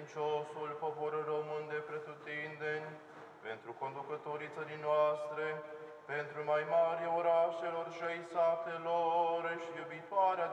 credinciosul popor român de pretutindeni, pentru conducătorii țării noastre, pentru mai mari orașelor și ai satelor și iubitoarea